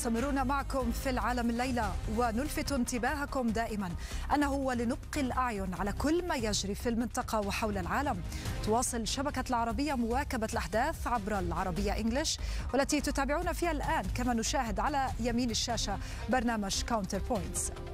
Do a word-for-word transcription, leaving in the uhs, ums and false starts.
مستمرون معكم في العالم الليلة، ونلفت انتباهكم دائما أنه ولنبقي الأعين على كل ما يجري في المنطقة وحول العالم. تواصل شبكة العربية مواكبة الأحداث عبر العربية إنجليش، والتي تتابعون فيها الآن كما نشاهد على يمين الشاشة برنامج كاونتر بوينتس.